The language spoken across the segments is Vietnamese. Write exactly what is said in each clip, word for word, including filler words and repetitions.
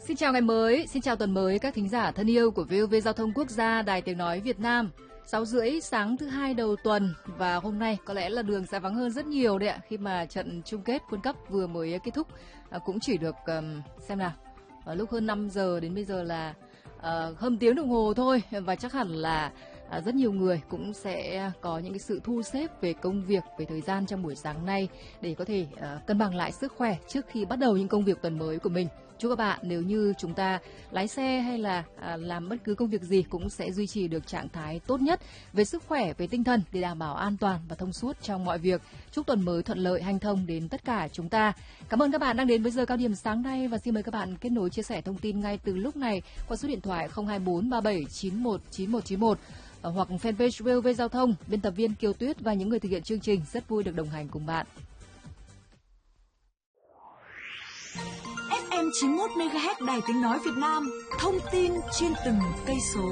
Xin chào ngày mới, xin chào tuần mới các thính giả thân yêu của vê o vê Giao thông Quốc gia, Đài Tiếng Nói Việt Nam. sáu rưỡi sáng thứ hai đầu tuần và hôm nay có lẽ là đường sẽ vắng hơn rất nhiều đấy ạ, khi mà trận chung kết World Cup vừa mới kết thúc à, cũng chỉ được um, xem nào, à, lúc hơn năm giờ đến bây giờ là à, hơn tiếng đồng hồ thôi, và chắc hẳn là à, rất nhiều người cũng sẽ có những cái sự thu xếp về công việc, về thời gian trong buổi sáng nay để có thể à, cân bằng lại sức khỏe trước khi bắt đầu những công việc tuần mới của mình. Chúc các bạn nếu như chúng ta lái xe hay là à, làm bất cứ công việc gì cũng sẽ duy trì được trạng thái tốt nhất về sức khỏe, về tinh thần để đảm bảo an toàn và thông suốt trong mọi việc. Chúc tuần mới thuận lợi, hanh thông đến tất cả chúng ta. Cảm ơn các bạn đang đến với giờ cao điểm sáng nay và xin mời các bạn kết nối chia sẻ thông tin ngay từ lúc này qua số điện thoại không hai bốn ba bảy chín một chín một chín một hoặc fanpage vê o vê Giao thông. Biên tập viên Kiều Tuyết và những người thực hiện chương trình rất vui được đồng hành cùng bạn. ép em chín mươi mốt mê ga héc Đài Tiếng Nói Việt Nam, thông tin trên từng cây số.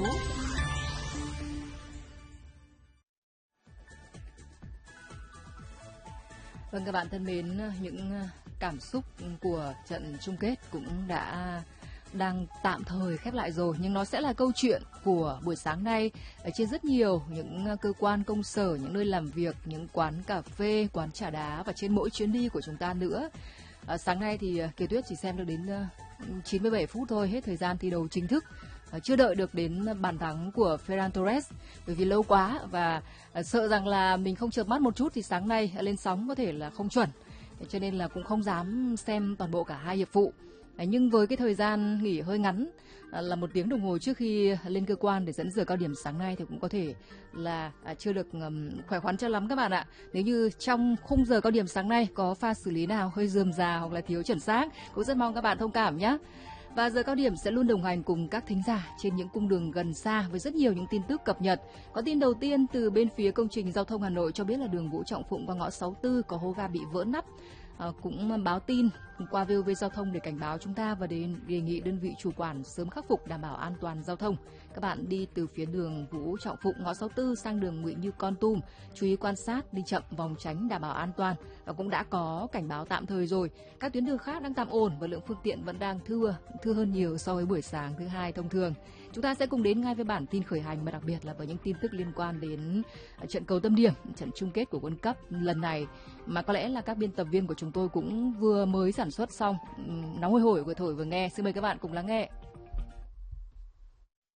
Vâng, các bạn thân mến, những cảm xúc của trận chung kết cũng đã đang tạm thời khép lại rồi, nhưng nó sẽ là câu chuyện của buổi sáng nay ở trên rất nhiều những cơ quan công sở, những nơi làm việc, những quán cà phê, quán trà đá và trên mỗi chuyến đi của chúng ta nữa. À, sáng nay thì Kiều Tuyết chỉ xem được đến chín mươi bảy phút thôi, hết thời gian thi đấu chính thức. À, chưa đợi được đến bàn thắng của Ferran Torres bởi vì lâu quá và à, sợ rằng là mình không chợp mắt một chút thì sáng nay lên sóng có thể là không chuẩn, cho nên là cũng không dám xem toàn bộ cả hai hiệp phụ. À, nhưng với cái thời gian nghỉ hơi ngắn à, là một tiếng đồng hồ trước khi lên cơ quan để dẫn giờ cao điểm sáng nay thì cũng có thể là à, chưa được um, khỏe khoắn cho lắm các bạn ạ. Nếu như trong khung giờ cao điểm sáng nay có pha xử lý nào hơi rườm rà hoặc là thiếu chuẩn xác, cũng rất mong các bạn thông cảm nhé. Và giờ cao điểm sẽ luôn đồng hành cùng các thính giả trên những cung đường gần xa với rất nhiều những tin tức cập nhật. Có tin đầu tiên từ bên phía công trình giao thông Hà Nội cho biết là đường Vũ Trọng Phụng qua ngõ sáu mươi tư có hố ga bị vỡ nắp. À, cũng báo tin qua vê o vê Giao thông để cảnh báo chúng ta và đến đề nghị đơn vị chủ quản sớm khắc phục đảm bảo an toàn giao thông. Các bạn đi từ phía đường Vũ Trọng Phụng ngõ sáu mươi tư sang đường Nguyễn Như Con Tum, chú ý quan sát, đi chậm vòng tránh đảm bảo an toàn. Và cũng đã có cảnh báo tạm thời rồi. Các tuyến đường khác đang tạm ổn và lượng phương tiện vẫn đang thưa, thưa hơn nhiều so với buổi sáng thứ hai thông thường. Chúng ta sẽ cùng đến ngay với bản tin khởi hành và đặc biệt là với những tin tức liên quan đến trận cầu tâm điểm, trận chung kết của World Cup lần này mà có lẽ là các biên tập viên của chúng tôi cũng vừa mới sản xuất xong, nóng hôi hổi vừa thổi vừa nghe. Xin mời các bạn cùng lắng nghe.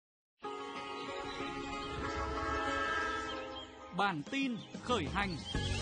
Bản tin khởi hành.